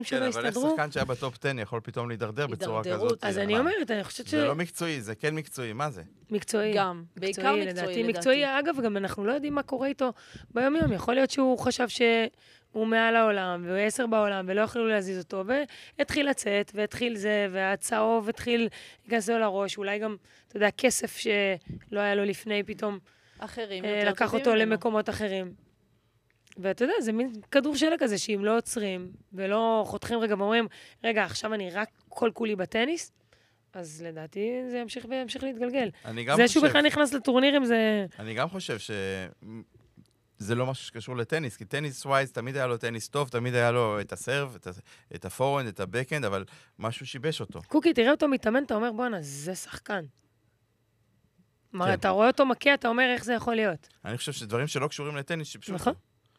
שלא אבל איך הסתדרו. שחקן שהיה בטופ 10 יכול פתאום להידרדר בצורה כזאת? אז אני אומרת, אני חושבת זה לא מקצועי, זה כן מקצועי, מה זה? מקצועי. גם, בעיקר מקצועי, מקצועי, אגב, גם אנחנו לא יודעים מה קורה איתו ביום-יום. יכול להיות שהוא חשב שהוא מעל העולם, והוא 10 בעולם, ולא יכולו להזיז אותו, והתחיל לצאת, והתחיל זה, והצהוב התחיל להיכנס לו לראש, אולי גם, אתה יודע, כסף שלא היה לו לפני, פתאום לקח אותו למקומות אחרים. ואתה יודע, זה מין כדור שלג כזה, שאם לא עוצרים, ולא חותכים רגע ואומרים, רגע, עכשיו אני רק כל כולי בטניס, אז לדעתי זה ימשיך וימשיך להתגלגל. זה שהוא בכלל נכנס לטורנירים זה... אני גם חושב שזה לא משהו שקשור לטניס, כי טניס ווייז תמיד היה לו טניס טוב, תמיד היה לו את הסרב, את הפורנד, את הבקנד, אבל משהו שיבש אותו. קוקי, תראה אותו מתאמן, אתה אומר, בואנה, זה שחקן. אתה רואה אותו מכה, אתה אומר, איך זה יכול להיות? אני חושב שדברים שלא קשורים לטניס, שפשוט... נכון.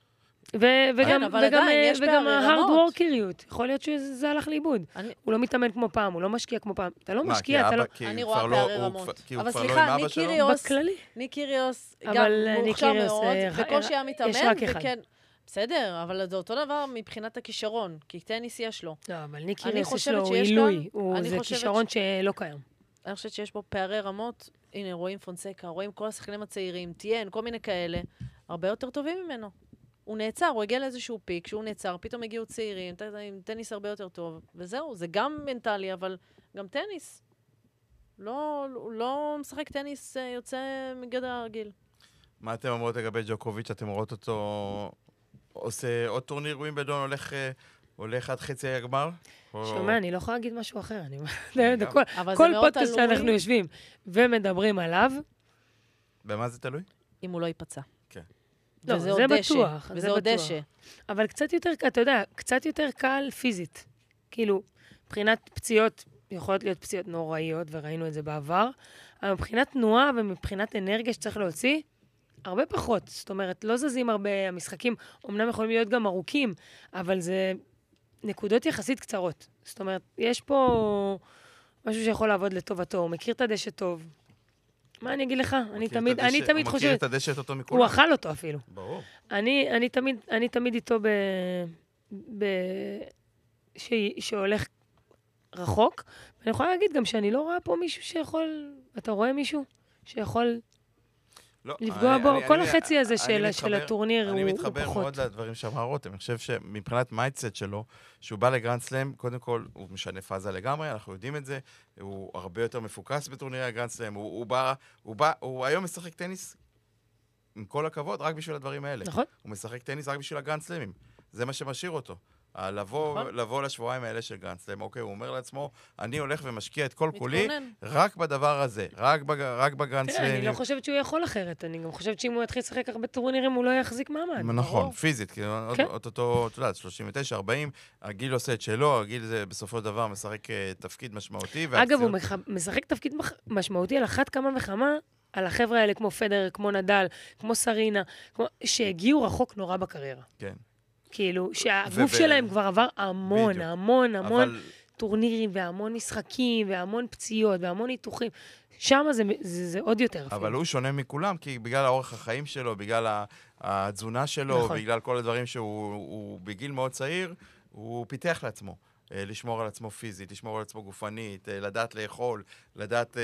וגם ההארד וורקריות. יכול להיות שזה הלך לאיבוד. הוא לא מתאמן כמו פעם, הוא לא משקיע כמו פעם. אתה לא משקיע, אתה לא... אני רואה פערי רמות. אבל סליחה, ניק קיריוס גם מוכשר מאוד, בקושי היה מתאמן, וכן... בסדר, אבל זה אותו דבר מבחינת הכישרון, כי טניס יש לו. לא, אבל ניק קיריוס יש לו עילוי. זה כישרון שלא קיים. אני חושבת שיש פה פערי רמות. הנה, רואים פונסקה, רואים כל השחקנים הצעירים, טיין, כל מיני כאלה, הרבה יותר טובים ממנו. הוא נעצר, הוא הגיע לאיזשהו פיק, שהוא נעצר, פתאום הגיעו צעירים, עם טניס הרבה יותר טוב, וזהו, זה גם מנטלי, אבל גם טניס. לא משחק טניס יוצא מגדר הרגיל. מה אתם אומרות לגבי ג'וקוביץ'? אתם רואות אותו עושה עוד טורניר ווימבלדון, הולך עד חצי הגמר? שומע, אני לא יכולה להגיד משהו אחר. כל פודקאסט שאנחנו יושבים ומדברים עליו. במה זה תלוי? אם הוא לא ייפצע. כן. לא, זה בטוח. וזה עוד דשא. אבל קצת יותר, אתה יודע, קצת יותר קל פיזית. כאילו, מבחינת פציעות, יכולות להיות פציעות נוראיות, וראינו את זה בעבר, אבל מבחינת תנועה ומבחינת אנרגיה שצריך להוציא, הרבה פחות. זאת אומרת, לא זזים הרבה, המשחקים אמנם יכולים להיות גם ארוכים, אבל זה נקודות יחסית קצרות. זאת אומרת, יש פה משהו שיכול לעבוד לטובתו, הוא מכיר את הדשא טוב. מה אני אגיד לך? אני תמיד חושבת... הוא מכיר את הדשא אותו מכולם. הוא אכל אותו אפילו. ברור. אני תמיד איתו שהולך רחוק, ואני יכולה להגיד גם שאני לא רואה פה מישהו שיכול... אתה רואה מישהו שיכול לפגוע בו? כל החצי הזה של הטורניר הוא פחות. אני מתחבר מאוד לדברים שאמר רותם. אני חושב שמבחינת מייטסט שלו, שהוא בא לגרנד סלאם, קודם כל הוא משנה פאזה לגמרי, אנחנו יודעים את זה, הוא הרבה יותר מפוקס בטורנירי הגרנד סלאם, הוא היום משחק טניס, עם כל הכבוד, רק בשביל הדברים האלה. נכון. הוא משחק טניס רק בשביל הגרנד סלאמים. זה מה שמשאיר אותו. לבוא לשבועיים האלה של גרנד סלאם, אוקיי, הוא אומר לעצמו, אני הולך ומשקיע את כל כולי רק בדבר הזה, רק בגרנד סלאם. אני לא חושבת שהוא יכול אחרת, אני גם חושבת שאם הוא יתחיל לשחק הרבה טורנירים, הוא לא יחזיק מעמד. נכון, פיזית, כי אותו, אתה יודע, 39, 40, הגיל עושה את שלו, הגיל זה בסופו של דבר משחק תפקיד משמעותי. אגב, הוא משחק תפקיד משמעותי על אחת כמה וכמה, על החבר'ה האלה כמו פדר, כמו נדל, כמו סרינה, שהגיעו רחוק נורא בקריירה. כן. כאילו, שהגוף שלהם כבר עבר המון טורנירים, והמון משחקים, והמון פציעות, והמון ניתוחים. שם זה עוד יותר. אבל הוא שונה מכולם, כי בגלל האורח החיים שלו, בגלל התזונה שלו, בגלל כל הדברים שהוא בגיל מאוד צעיר, הוא פיתח לעצמו. לשמור על עצמו פיזית, לשמור על עצמו גופנית, לדעת לאכול, לדעת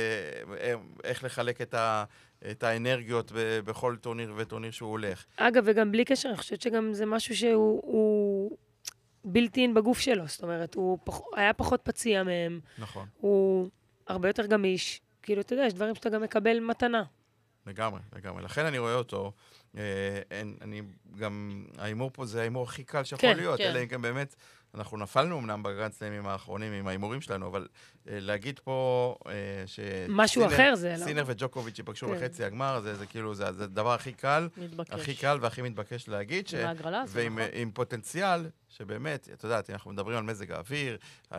איך לחלק את האנרגיות בכל טורניר וטורניר שהוא הולך. אגב, וגם בלי קשר, אני חושבת שגם זה משהו שהוא בלתי אין בגוף שלו. זאת אומרת, הוא היה פחות פציע מהם. נכון. הוא הרבה יותר גמיש. כאילו, אתה יודע, יש דברים שאתה גם מקבל מתנה. לגמרי. לכן אני רואה אותו. אני גם, האימור פה זה האימור הכי קל שיכול להיות. אלא גם באמת, אנחנו נפלנו אמנם בגרנד סלאמים האחרונים עם האימורים שלנו, אבל להגיד פה משהו אחר זה לא. סינר וג'וקוביץ' ייפגשו בחצי הגמר, זה כאילו, זה הדבר הכי קל והכי מתבקש להגיד, ועם פוטנציאל שבאמת, אתה יודעת, אנחנו מדברים על מזג האוויר,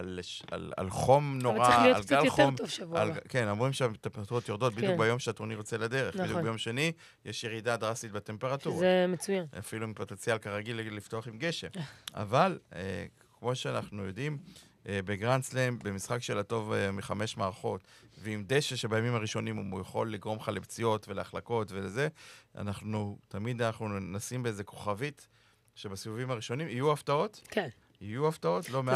על חום נורא, אבל צריך להיות קצת יותר טוב שבוע. כן, אומרים שהטמפרטורות יורדות בדיוק ביום שהטורניר יוצא לדרך, בדיוק ביום שני, יש ירידה דרסטית בטמפרטורה. זה מצוין. אפילו עם פוטנציאל כרגיל לפתוח עם גשם. אבל, כמו שאנחנו יודעים, בגרנד סלאם, במשחק של הטוב מ5 מערכות, ועם דשא שבימים הראשונים הוא יכול לגרום לך לפציעות ולהחלקות ולזה, תמיד אנחנו נשים באיזה כוכבית, שבסיבובים הראשונים יהיו הפתעות. כן. יהיו הפתעות, לא מעט.